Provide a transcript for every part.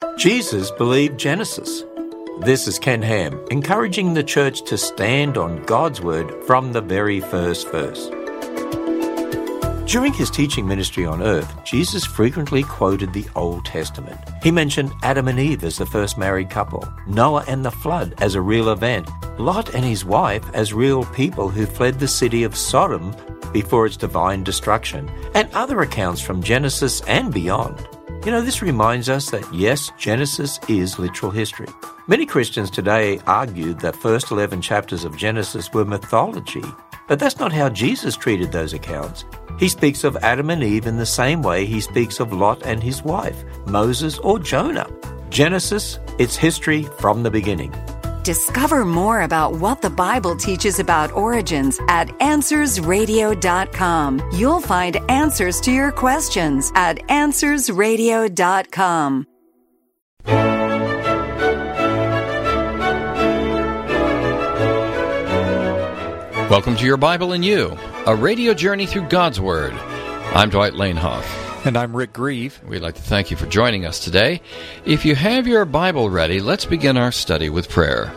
Jesus believed Genesis. This is Ken Ham, encouraging the church to stand on God's Word from the very first verse. During his teaching ministry on earth, Jesus frequently quoted the Old Testament. He mentioned Adam and Eve as the first married couple, Noah and the flood as a real event, Lot and his wife as real people who fled the city of Sodom before its divine destruction, and other accounts from Genesis and beyond. You know, this reminds us that yes, Genesis is literal history. Many Christians today argue that first 11 chapters of Genesis were mythology, but that's not how Jesus treated those accounts. He speaks of Adam and Eve in the same way he speaks of Lot and his wife, Moses or Jonah. Genesis, it's history from the beginning. Discover more about what the Bible teaches about origins at AnswersRadio.com. You'll find answers to your questions at AnswersRadio.com. Welcome to Your Bible and You, a radio journey through God's Word. I'm Dwight Lanehoff. And I'm Rick Grieve. We'd like to thank you for joining us today. If you have your Bible ready, let's begin our study with prayer.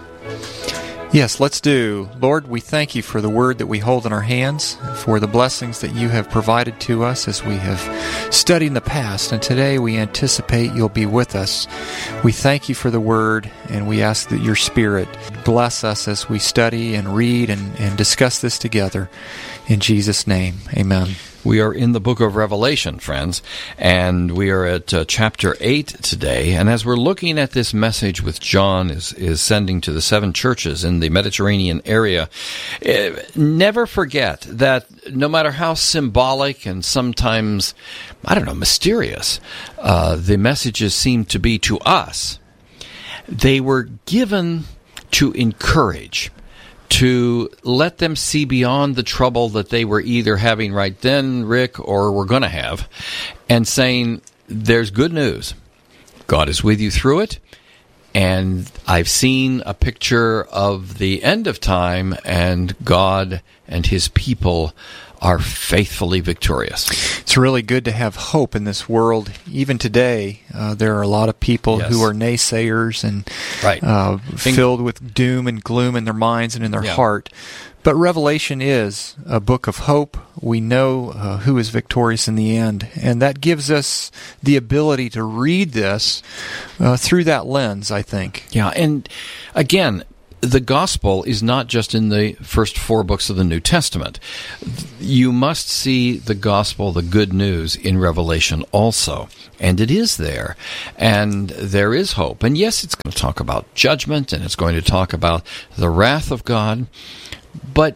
Yes, let's do. Lord, we thank you for the Word that we hold in our hands, for the blessings that you have provided to us as we have studied in the past. And today we anticipate you'll be with us. We thank you for the Word, and we ask that your Spirit bless us as we study and read and discuss this together. In Jesus' name, amen. We are in the book of Revelation, friends, and we are at chapter 8 today. And as we're looking at this message which John is sending to the 7 churches in the Mediterranean area, never forget that no matter how symbolic and sometimes, mysterious the messages seem to be to us, they were given to encourage, to let them see beyond the trouble that they were either having right then, Rick, or were going to have, and saying, there's good news. God is with you through it, and I've seen a picture of the end of time, and God and His people are faithfully victorious. It's really good to have hope in this world. Even today, there are a lot of people who are naysayers and filled with doom and gloom in their minds and in their heart. But Revelation is a book of hope. We know who is victorious in the end, and that gives us the ability to read this through that lens, I think. Yeah, and again, the gospel is not just in the first 4 books of the New Testament. You must see the gospel, the good news, in Revelation also. And it is there. And there is hope. And yes, it's going to talk about judgment, and it's going to talk about the wrath of God. But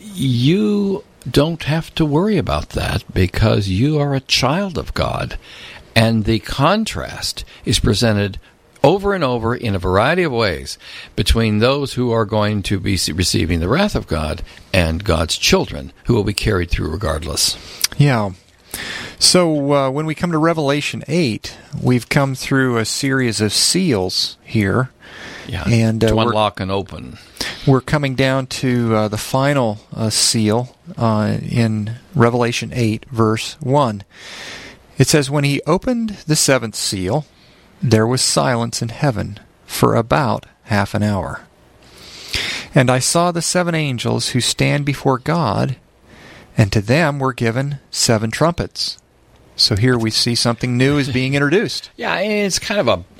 you don't have to worry about that because you are a child of God. And the contrast is presented over and over in a variety of ways between those who are going to be receiving the wrath of God and God's children who will be carried through regardless. Yeah. So when we come to Revelation 8, we've come through a series of seals here. Yeah, and to unlock and open. We're coming down to the final seal in Revelation 8, verse 1. It says, "When he opened the 7th seal, there was silence in heaven for about half an hour. And I saw the 7 angels who stand before God, and to them were given 7 trumpets." So here we see something new is being introduced. Yeah, it's kind of a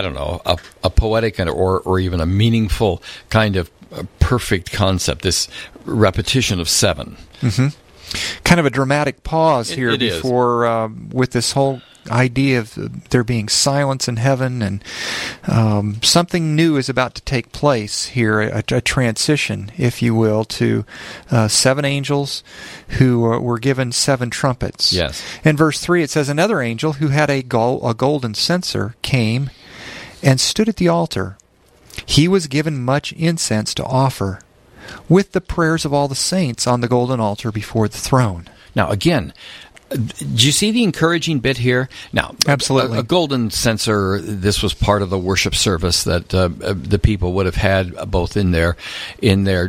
poetic or even a meaningful kind of perfect concept, this repetition of 7. Mm-hmm. Kind of a dramatic pause here before with this whole idea of there being silence in heaven, and something new is about to take place here, a transition, if you will, to 7 angels who were given 7 trumpets. Yes. In verse 3 it says, "Another angel who had a golden censer came and stood at the altar. He was given much incense to offer, with the prayers of all the saints on the golden altar before the throne." Now, again, do you see the encouraging bit here? Now, absolutely. A golden censer, this was part of the worship service that the people would have had both in their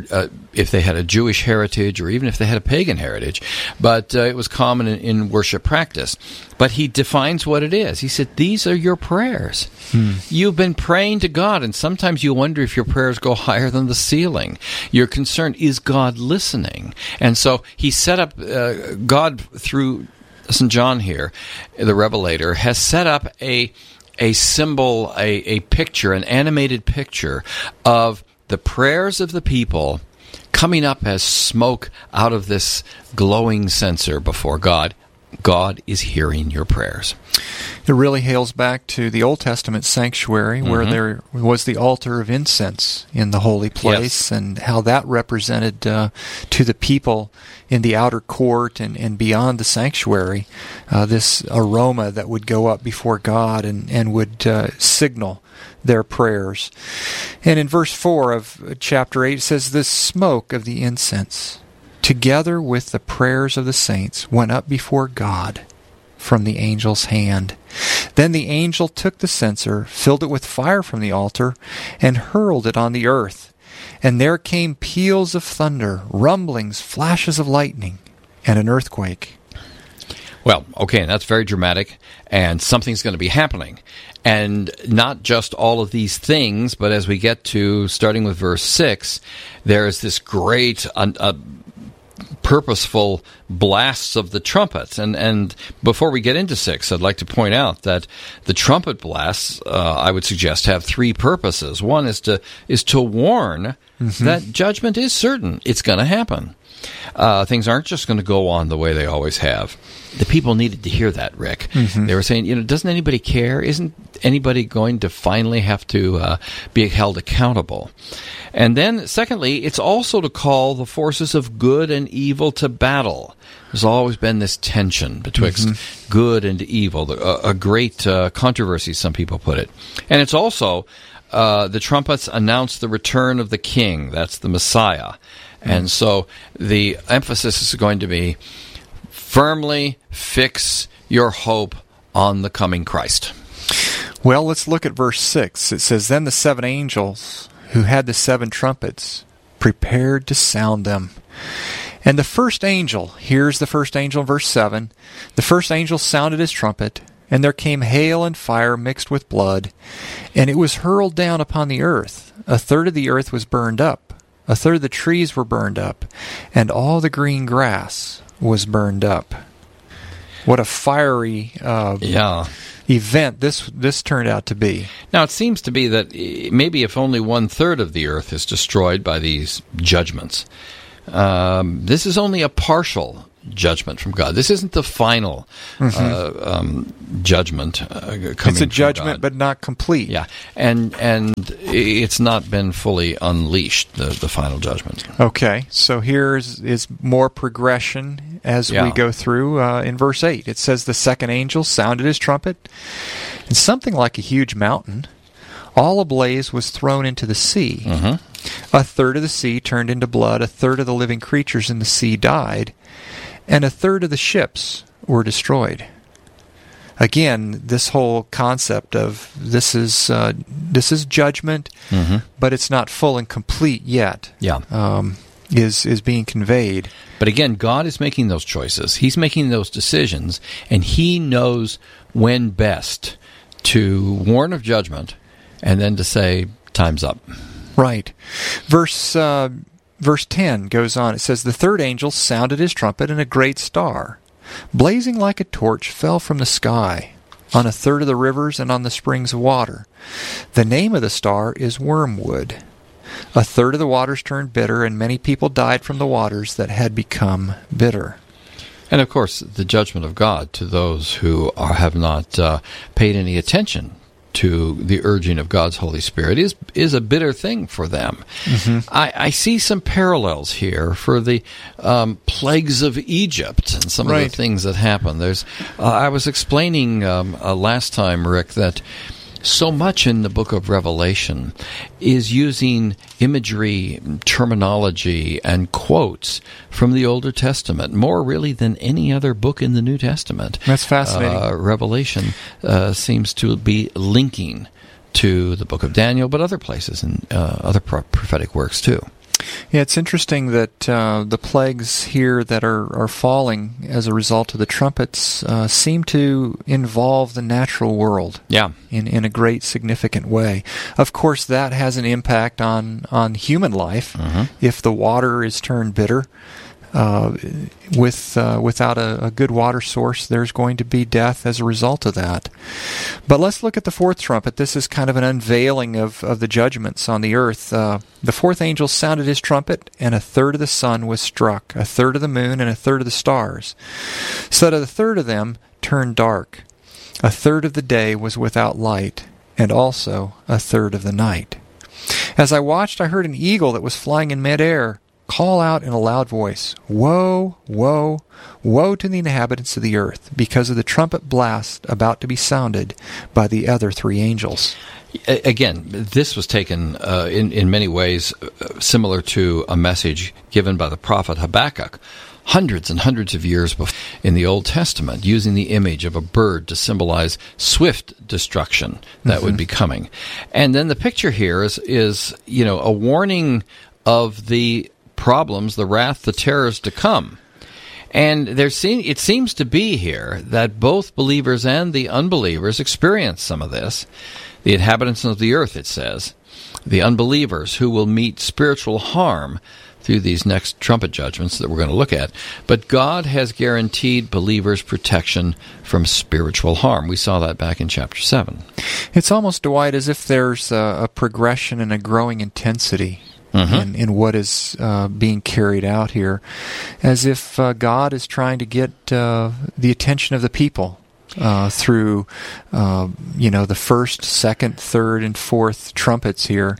if they had a Jewish heritage or even if they had a pagan heritage, but it was common in worship practice. But he defines what it is. He said, these are your prayers. You've been praying to God, and sometimes you wonder if your prayers go higher than the ceiling. You're concerned, is God listening? And so he set up, God through St. John here, the Revelator, has set up a symbol, a picture, an animated picture of the prayers of the people coming up as smoke out of this glowing censer before God. God is hearing your prayers. It really hails back to the Old Testament sanctuary where there was the altar of incense in the holy place, and how that represented to the people in the outer court and beyond the sanctuary this aroma that would go up before God and would signal their prayers. And in verse 4 of chapter 8 it says, the smoke of the incense, together with the prayers of the saints, went up before God from the angel's hand. Then the angel took the censer, filled it with fire from the altar, and hurled it on the earth. And there came peals of thunder, rumblings, flashes of lightning, and an earthquake. Well, okay, and that's very dramatic, and something's going to be happening. And not just all of these things, but as we get to, starting with verse 6, there is this great purposeful blasts of the trumpet. And before we get into 6, I'd like to point out that the trumpet blasts, I would suggest, have 3 purposes. One is to warn that judgment is certain. It's going to happen. Things aren't just going to go on the way they always have. The people needed to hear that, Rick. They were saying, doesn't anybody care? Isn't anybody going to finally have to be held accountable? And then, secondly, it's also to call the forces of good and evil to battle. There's always been this tension betwixt good and evil, a great controversy, some people put it. And it's also, the trumpets announce the return of the king. That's the Messiah. And so the emphasis is going to be firmly fix your hope on the coming Christ. Well, let's look at verse 6. It says, then the 7 angels who had the 7 trumpets prepared to sound them. And the first angel, here's the first angel in verse 7, the first angel sounded his trumpet, and there came hail and fire mixed with blood, and it was hurled down upon the earth. A third of the earth was burned up. A third of the trees were burned up, and all the green grass was burned up. What a fiery event this turned out to be. Now, it seems to be that maybe if only 1/3 of the earth is destroyed by these judgments, this is only a partial judgment from God. This isn't the final judgment coming. It's a judgment, but not complete. Yeah, and it's not been fully unleashed, the final judgment. Okay, so here is more progression as we go through in verse 8. It says, the second angel sounded his trumpet, and something like a huge mountain, all ablaze, was thrown into the sea. A third of the sea turned into blood, a third of the living creatures in the sea died, and a third of the ships were destroyed. Again, this whole concept of this is judgment, but it's not full and complete yet. Is being conveyed. But again, God is making those choices. He's making those decisions, and He knows when best to warn of judgment, and then to say, "Time's up." Right. Verse 10 goes on. It says, the third angel sounded his trumpet, and a great star, blazing like a torch, fell from the sky on a third of the rivers and on the springs of water. The name of the star is Wormwood. A third of the waters turned bitter, and many people died from the waters that had become bitter. And of course, the judgment of God to those who have not paid any attention to the urging of God's Holy Spirit is a bitter thing for them. I see some parallels here for the plagues of Egypt and some of the things that happen. There's I was explaining last time, Rick, that so much in the book of Revelation is using imagery, terminology, and quotes from the Older Testament, more really than any other book in the New Testament. That's fascinating. Revelation seems to be linking to the book of Daniel, but other places and other prophetic works too. Yeah, it's interesting that the plagues here that are falling as a result of the trumpets seem to involve the natural world. Yeah. In a great significant way. Of course, that has an impact on human life. If the water is turned bitter, without a good water source, there's going to be death as a result of that. But let's look at the fourth trumpet. This is kind of an unveiling of the judgments on the earth. The fourth angel sounded his trumpet, and a third of the sun was struck, a third of the moon, and a third of the stars. So that a third of them turned dark. A third of the day was without light, and also a third of the night. As I watched, I heard an eagle that was flying in midair call out in a loud voice, "Woe, woe, woe to the inhabitants of the earth, because of the trumpet blast about to be sounded by the other three angels." Again, this was taken in many ways similar to a message given by the prophet Habakkuk hundreds and hundreds of years before in the Old Testament, using the image of a bird to symbolize swift destruction that would be coming. And then the picture here is a warning of the problems, the wrath, the terrors to come. And it seems to be here that both believers and the unbelievers experience some of this. The inhabitants of the earth, it says, the unbelievers who will meet spiritual harm through these next trumpet judgments that we're going to look at. But God has guaranteed believers protection from spiritual harm. We saw that back in chapter 7. It's almost, Dwight, as if there's a progression and a growing intensity in what is being carried out here, as if God is trying to get the attention of the people through the first, second, third, and fourth trumpets here.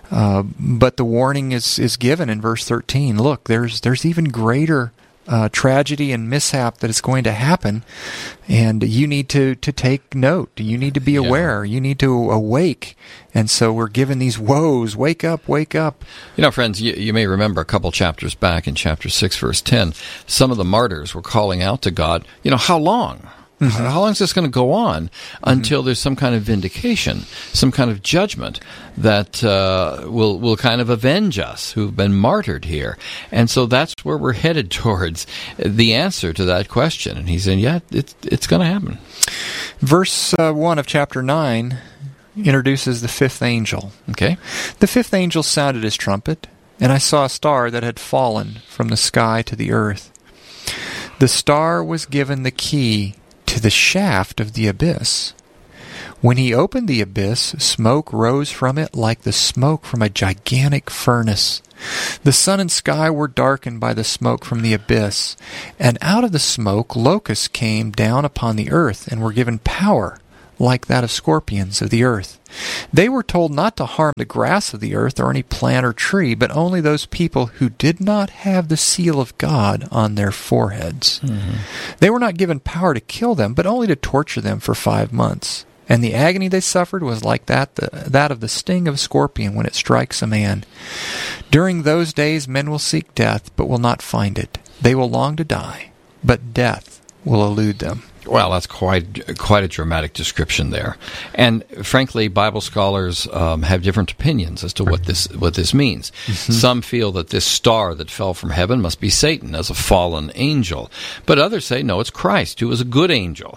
But the warning is given in verse 13. Look, there's even greater tragedy and mishap that is going to happen, and you need to take note. You need to be aware. You need to awake. And so we're given these woes. Wake up, wake up. Friends, you may remember a couple chapters back in chapter 6, verse 10, some of the martyrs were calling out to God, how long? How long is this going to go on until there's some kind of vindication, some kind of judgment that will kind of avenge us who've been martyred here? And so that's where we're headed towards the answer to that question. And he's saying, it's going to happen. Verse 1 of chapter 9 introduces the fifth angel. Okay. The fifth angel sounded his trumpet, and I saw a star that had fallen from the sky to the earth. The star was given the key to the shaft of the abyss. When he opened the abyss, smoke rose from it like the smoke from a gigantic furnace. The sun and sky were darkened by the smoke from the abyss, and out of the smoke locusts came down upon the earth and were given power like that of scorpions of the earth. They were told not to harm the grass of the earth or any plant or tree, but only those people who did not have the seal of God on their foreheads. They were not given power to kill them, but only to torture them for 5 months. And the agony they suffered was like that of the sting of a scorpion when it strikes a man. During those days men will seek death, but will not find it. They will long to die, but death will elude them. Well, that's quite a dramatic description there, and frankly, Bible scholars have different opinions as to what this means. Some feel that this star that fell from heaven must be Satan as a fallen angel, but others say no, it's Christ, who was a good angel.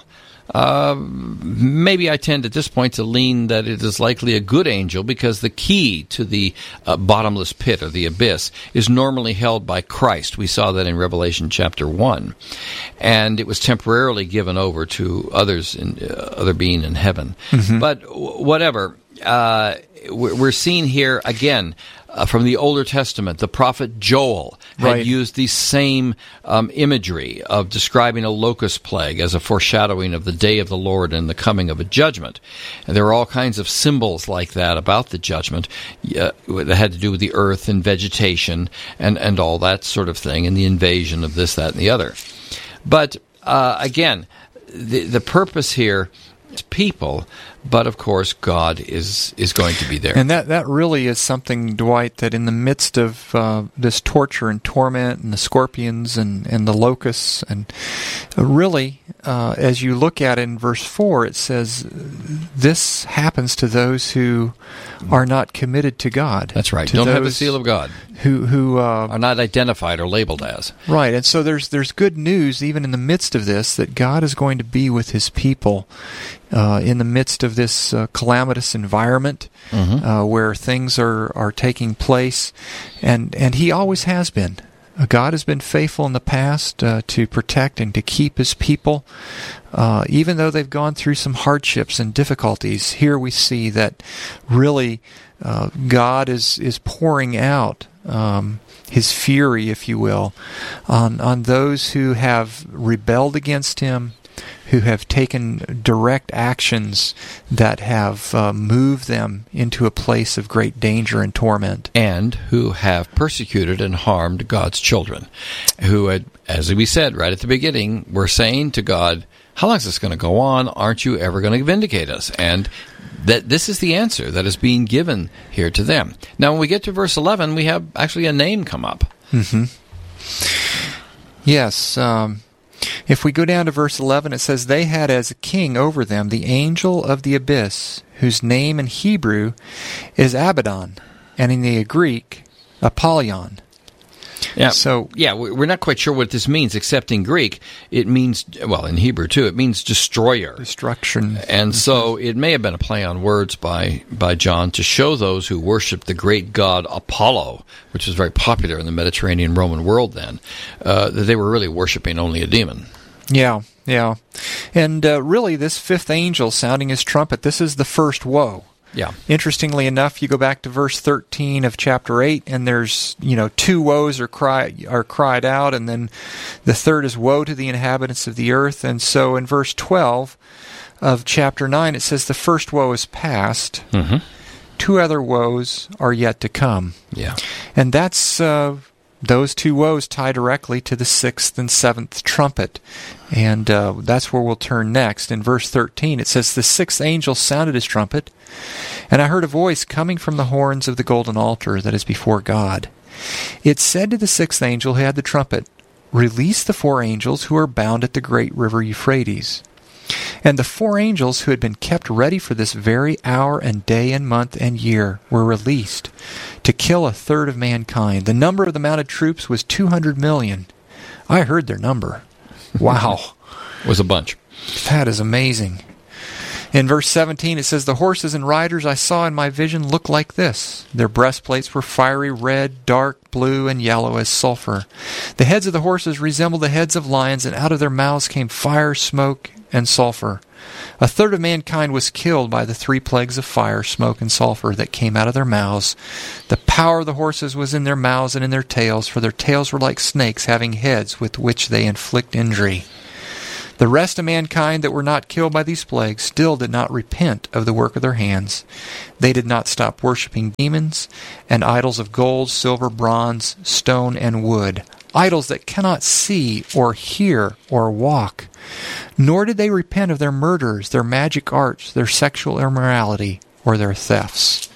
Maybe I tend at this point to lean that it is likely a good angel because the key to the bottomless pit or the abyss is normally held by Christ. We saw that in Revelation chapter 1. And it was temporarily given over to others, other being in heaven. But whatever, we're seeing here again from the Older Testament, the prophet Joel had used the same imagery of describing a locust plague as a foreshadowing of the day of the Lord and the coming of a judgment. And there are all kinds of symbols like that about the judgment that had to do with the earth and vegetation and all that sort of thing, and the invasion of this, that, and the other. But again, the purpose here people, but of course God is going to be there. And that really is something, Dwight, that in the midst of this torture and torment and the scorpions and the locusts, and really, as you look at it in verse 4, it says, this happens to those who are not committed to God. That's right. Don't have the seal of God. Who are not identified or labeled as. Right, and so there's good news even in the midst of this, that God is going to be with His people in the midst of this calamitous environment where things are taking place, and He always has been. God has been faithful in the past to protect and to keep His people. Even though they've gone through some hardships and difficulties, here we see that really God is pouring out His fury, if you will, on those who have rebelled against Him, who have taken direct actions that have moved them into a place of great danger and torment. And who have persecuted and harmed God's children, who had, as we said right at the beginning, were saying to God, how long is this going to go on? Aren't you ever going to vindicate us? And that this is the answer that is being given here to them. Now, when we get to verse 11, we have actually a name come up. Mm-hmm. Yes. If we go down to verse 11, it says, they had as a king over them the angel of the abyss, whose name in Hebrew is Abaddon, and in the Greek, Apollyon. Yeah. So, we're not quite sure what this means, except in Greek, it means, well, in Hebrew too, it means destroyer. Destruction. And so it may have been a play on words by John to show those who worshiped the great god Apollo, which was very popular in the Mediterranean Roman world then, that they were really worshiping only a demon. Yeah. And really, this fifth angel sounding his trumpet, this is the first woe. Yeah. Interestingly enough, you go back to verse 13 of chapter 8, and there's, two woes are cried out, and then the third is woe to the inhabitants of the earth. And so in verse 12 of chapter 9, it says the first woe is past. Mm-hmm. Two other woes are yet to come. Yeah. And that's those two woes tie directly to the sixth and seventh trumpet. And that's where we'll turn next. In verse 13, it says, the sixth angel sounded his trumpet, and I heard a voice coming from the horns of the golden altar that is before God. It said to the sixth angel who had the trumpet, release the four angels who are bound at the great river Euphrates. And the four angels who had been kept ready for this very hour and day and month and year were released to kill a third of mankind. The number of the mounted troops was 200 million. I heard their number. Wow. Was a bunch. That is amazing. In verse 17, it says, the horses and riders I saw in my vision looked like this. Their breastplates were fiery red, dark blue, and yellow as sulfur. The heads of the horses resembled the heads of lions, and out of their mouths came fire, smoke, and sulfur. A third of mankind was killed by the 3 plagues of fire, smoke, and sulfur that came out of their mouths. The power of the horses was in their mouths and in their tails, for their tails were like snakes, having heads with which they inflict injury. The rest of mankind that were not killed by these plagues still did not repent of the work of their hands. They did not stop worshiping demons and idols of gold, silver, bronze, stone, and wood, idols that cannot see or hear or walk. Nor did they repent of their murders, their magic arts, their sexual immorality, or their thefts.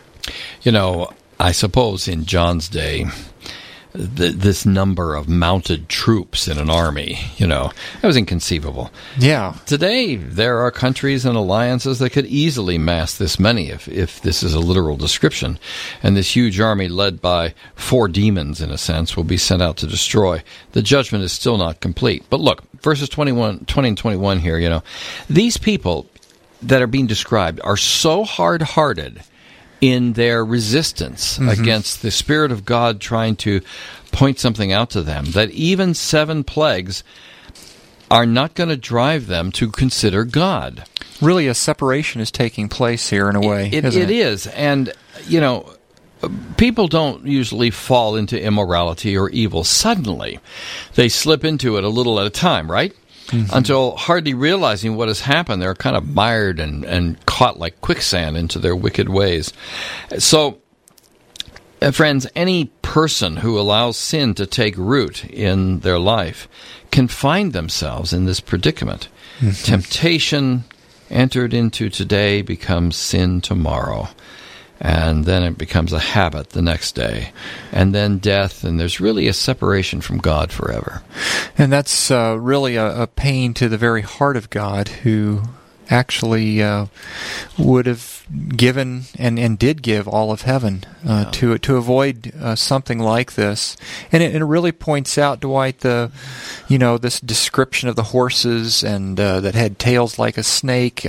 I suppose in John's day, this number of mounted troops in an army, that was inconceivable. Yeah. Today, there are countries and alliances that could easily mass this many, if this is a literal description. And this huge army led by 4 demons, in a sense, will be sent out to destroy. The judgment is still not complete. But look, verses 20 and 21 here, these people that are being described are so hard-hearted in their resistance against the Spirit of God trying to point something out to them, that even 7 plagues are not going to drive them to consider God. Really, a separation is taking place here in a way, isn't it? It is. And, people don't usually fall into immorality or evil suddenly. They slip into it a little at a time, right? Mm-hmm. Until hardly realizing what has happened, they're kind of mired and caught like quicksand into their wicked ways. So, friends, any person who allows sin to take root in their life can find themselves in this predicament. Mm-hmm. Temptation entered into today becomes sin tomorrow. And then it becomes a habit the next day. And then death, and there's really a separation from God forever. And that's really a pain to the very heart of God, who actually would have given and did give all of heaven to avoid something like this. And it really points out, Dwight, this description of the horses and that had tails like a snake.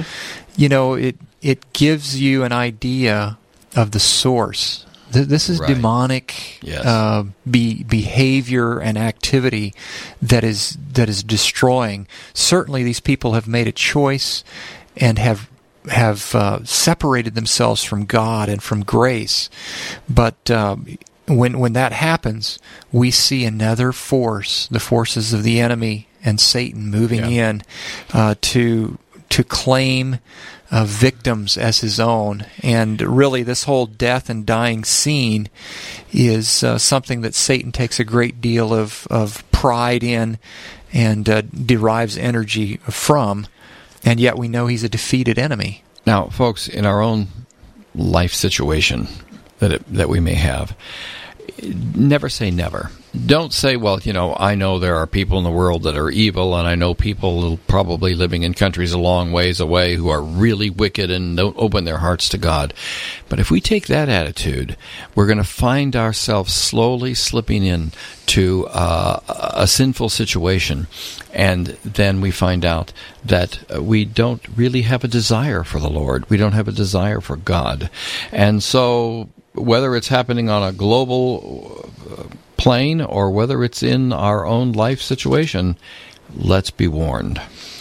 It gives you an idea of the source. This is demonic behavior and activity that is destroying. Certainly, these people have made a choice and have separated themselves from God and from grace. But when that happens, we see another force, the forces of the enemy and Satan, moving in to claim victims as his own. And really, this whole death and dying scene is something that Satan takes a great deal of pride in and derives energy from. And yet we know he's a defeated enemy. Now, folks, in our own life situation that we may have, never say never. Don't say, well, I know there are people in the world that are evil, and I know people probably living in countries a long ways away who are really wicked and don't open their hearts to God. But if we take that attitude, we're going to find ourselves slowly slipping into a sinful situation, and then we find out that we don't really have a desire for the Lord. We don't have a desire for God. And so whether it's happening on a global plane or whether it's in our own life situation, let's be warned.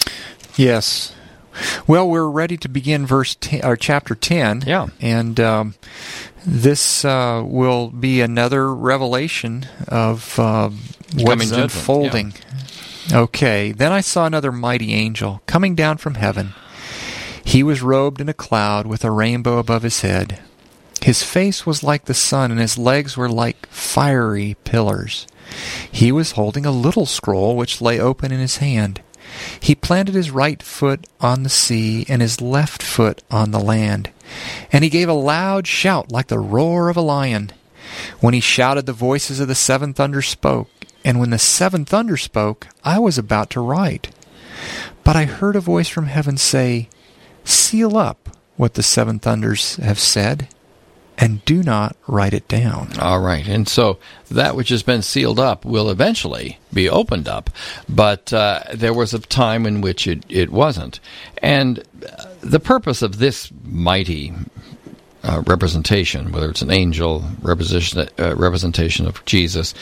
Yes. Well, we're ready to begin chapter 10. Yeah. And this will be another revelation of what's unfolding. Yeah. Okay. Then I saw another mighty angel coming down from heaven. He was robed in a cloud with a rainbow above his head. His face was like the sun, and his legs were like fiery pillars. He was holding a little scroll which lay open in his hand. He planted his right foot on the sea and his left foot on the land. And he gave a loud shout like the roar of a lion. When he shouted, the voices of the seven thunders spoke. And when the seven thunders spoke, I was about to write. But I heard a voice from heaven say, "Seal up what the seven thunders have said, and do not write it down." All right. And so that which has been sealed up will eventually be opened up. But there was a time in which it wasn't. And the purpose of this mighty representation, whether it's an angel, representation of Jesus,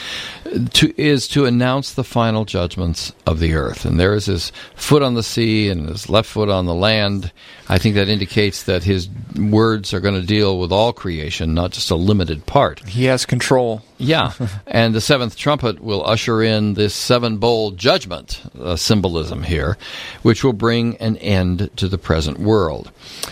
is to announce the final judgments of the earth. And there is his foot on the sea and his left foot on the land. I think that indicates that his words are going to deal with all creation, not just a limited part. He has control. Yeah, and the seventh trumpet will usher in this seven-bowl judgment symbolism here, which will bring an end to the present world.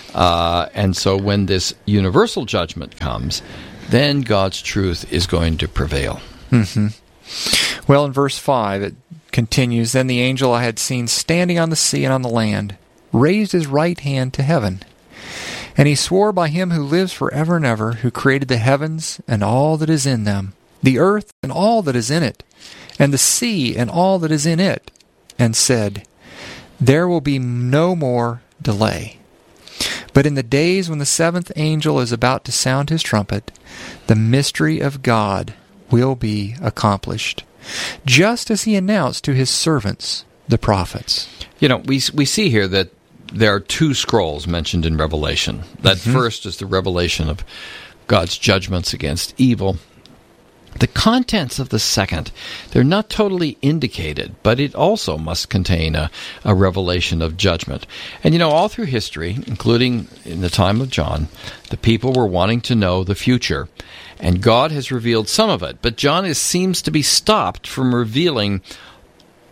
And so when this universal judgment comes, then God's truth is going to prevail. Mm-hmm. Well, in verse 5, it continues, "Then the angel I had seen standing on the sea and on the land raised his right hand to heaven. And he swore by him who lives forever and ever, who created the heavens and all that is in them, the earth and all that is in it, and the sea and all that is in it, and said, There will be no more delay. But in the days when the seventh angel is about to sound his trumpet, the mystery of God will be accomplished, just as he announced to his servants, the prophets." We see here that there are two scrolls mentioned in Revelation. That first is the revelation of God's judgments against evil. The contents of the second, they're not totally indicated, but it also must contain a revelation of judgment. And all through history, including in the time of John, the people were wanting to know the future. And God has revealed some of it, but John seems to be stopped from revealing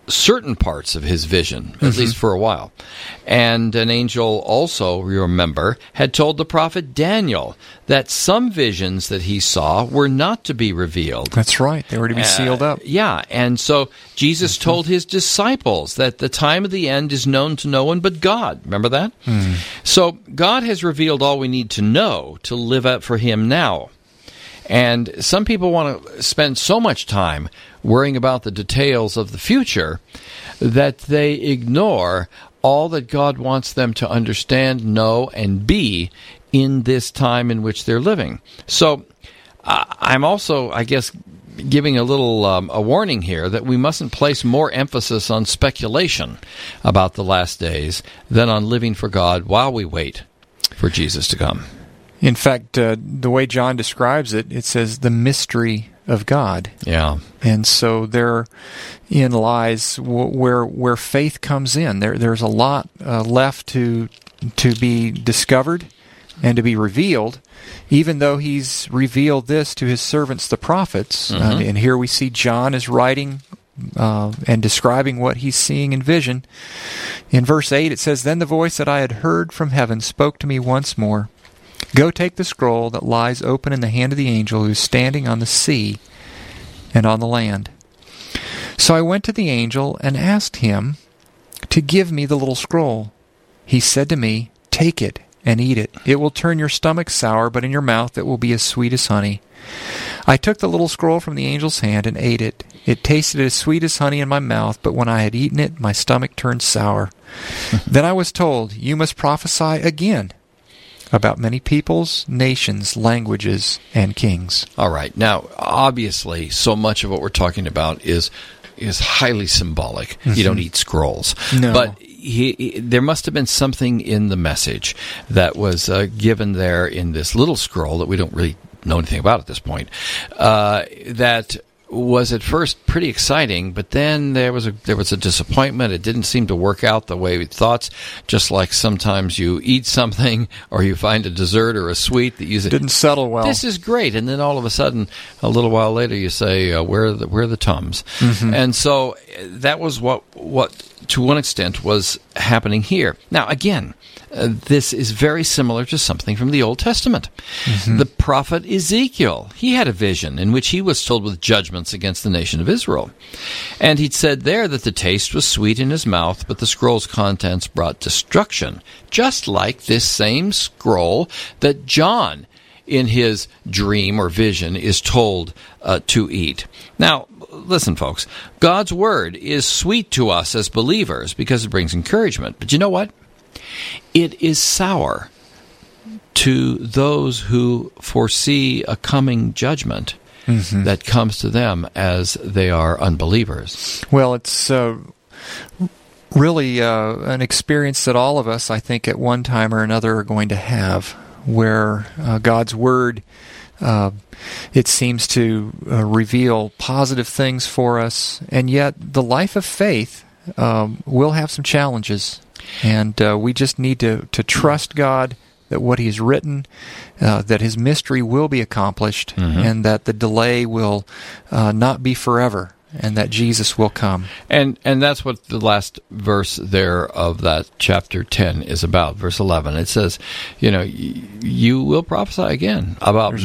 certain parts of his vision, at least for a while. And an angel also, you remember, had told the prophet Daniel that some visions that he saw were not to be revealed. That's right. They were to be sealed up. Yeah, and so Jesus told his disciples that the time of the end is known to no one but God. Remember that? So God has revealed all we need to know to live out for him now. And some people want to spend so much time worrying about the details of the future that they ignore all that God wants them to understand, know, and be in this time in which they're living. So I'm also, I guess, giving a little a warning here that we mustn't place more emphasis on speculation about the last days than on living for God while we wait for Jesus to come. In fact, the way John describes it, it says the mystery of God. Yeah. And so therein lies where faith comes in. There's a lot left to be discovered and to be revealed, even though he's revealed this to his servants, the prophets. And here we see John is writing and describing what he's seeing in vision. In verse 8 it says, "Then the voice that I had heard from heaven spoke to me once more. Go take the scroll that lies open in the hand of the angel who is standing on the sea and on the land." So I went to the angel and asked him to give me the little scroll. He said to me, "Take it and eat it. It will turn your stomach sour, but in your mouth it will be as sweet as honey." I took the little scroll from the angel's hand and ate it. It tasted as sweet as honey in my mouth, but when I had eaten it, my stomach turned sour. Then I was told, "You must prophesy again about many peoples, nations, languages, and kings." All right. Now, obviously, so much of what we're talking about is highly symbolic. You don't eat scrolls. No. But there must have been something in the message that was given there in this little scroll that we don't really know anything about at this point, that was at first pretty exciting, but then there was a disappointment. It didn't seem to work out the way we thought. Just like sometimes you eat something or you find a dessert or a sweet that you say, Didn't settle well. "This is great," and then all of a sudden, a little while later, you say, "Where are the Tums?" And so that was what to one extent was happening here. Now again, this is very similar to something from the Old Testament. The prophet Ezekiel, he had a vision in which he was told with judgments against the nation of Israel. And he'd said there that the taste was sweet in his mouth, but the scroll's contents brought destruction, just like this same scroll that John, in his dream or vision, is told to eat. Now, listen, folks, God's Word is sweet to us as believers because it brings encouragement. But you know what? It is sour to those who foresee a coming judgment that comes to them as they are unbelievers. Well, it's really an experience that all of us, I think, at one time or another are going to have, where God's Word, it seems to reveal positive things for us, and yet the life of faith will have some challenges. And we just need to trust God that what He's written, that His mystery will be accomplished, and that the delay will not be forever, and that Jesus will come. And that's what the last verse there of that chapter 10 is about, verse 11. It says, you will prophesy again about